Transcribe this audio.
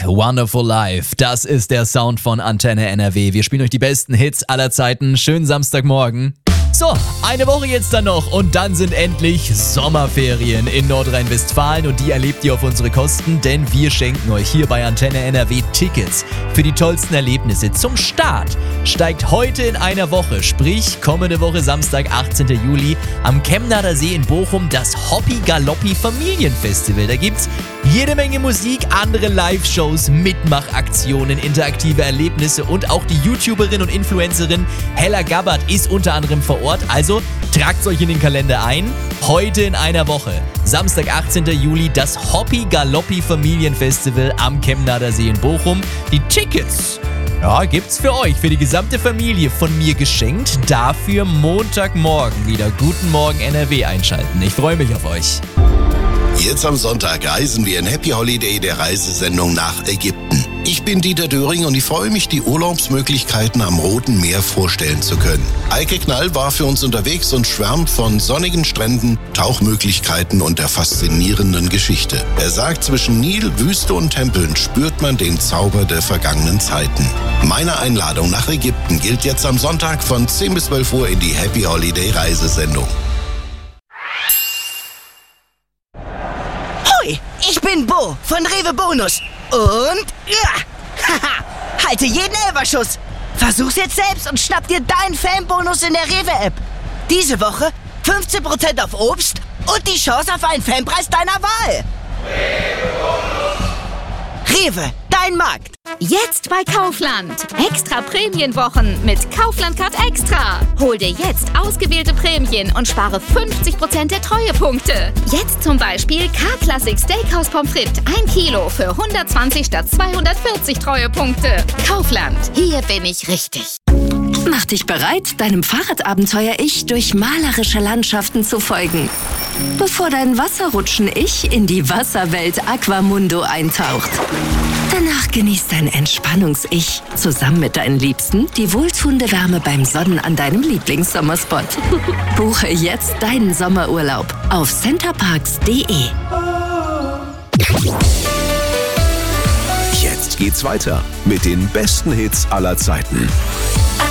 Wonderful Life. Das ist der Sound von Antenne NRW. Wir spielen euch die besten Hits aller Zeiten. Schönen Samstagmorgen. So, eine Woche jetzt dann noch und dann sind endlich Sommerferien in Nordrhein-Westfalen und die erlebt ihr auf unsere Kosten, denn wir schenken euch hier bei Antenne NRW Tickets für die tollsten Erlebnisse. Zum Start steigt heute in einer Woche, sprich kommende Woche Samstag, 18. Juli, am Kemnader See in Bochum das Hoppi Galoppi Familienfestival. Da gibt's jede Menge Musik, andere Live-Shows, Mitmachaktionen, interaktive Erlebnisse und auch die YouTuberin und Influencerin Hella Gabbard ist unter anderem vor Ort. Also tragt euch in den Kalender ein. Heute in einer Woche, Samstag, 18. Juli, das Hoppi Galoppi Familienfestival am Kemnader See in Bochum. Die Tickets, gibt's für euch, für die gesamte Familie von mir geschenkt. Dafür Montagmorgen wieder Guten Morgen NRW einschalten. Ich freue mich auf euch. Jetzt am Sonntag reisen wir in Happy Holiday der Reisesendung nach Ägypten. Ich bin Dieter Döring und ich freue mich, die Urlaubsmöglichkeiten am Roten Meer vorstellen zu können. Eike Knall war für uns unterwegs und schwärmt von sonnigen Stränden, Tauchmöglichkeiten und der faszinierenden Geschichte. Er sagt, zwischen Nil, Wüste und Tempeln spürt man den Zauber der vergangenen Zeiten. Meine Einladung nach Ägypten gilt jetzt am Sonntag von 10 bis 12 Uhr in die Happy Holiday Reisesendung. Ich bin Bo von Rewe Bonus und halte jeden Elferschuss. Versuch's jetzt selbst und schnapp dir deinen Fanbonus in der Rewe-App. Diese Woche 15% auf Obst und die Chance auf einen Fanpreis deiner Wahl. Rewe, dein Markt. Jetzt bei Kaufland. Extra Prämienwochen mit Kaufland Card Extra. Hol dir jetzt ausgewählte Prämien und spare 50% der Treuepunkte. Jetzt zum Beispiel K-Classic Steakhouse Pommes frites 1 Kilo für 120 statt 240 Treuepunkte. Kaufland, hier bin ich richtig. Mach dich bereit, deinem Fahrradabenteuer-Ich durch malerische Landschaften zu folgen. Bevor dein Wasserrutschen-Ich in die Wasserwelt Aquamundo eintaucht. Danach genießt dein Entspannungs-Ich zusammen mit deinen Liebsten die wohltuende Wärme beim Sonnen an deinem Lieblingssommerspot. Buche jetzt deinen Sommerurlaub auf centerparks.de. Jetzt geht's weiter mit den besten Hits aller Zeiten.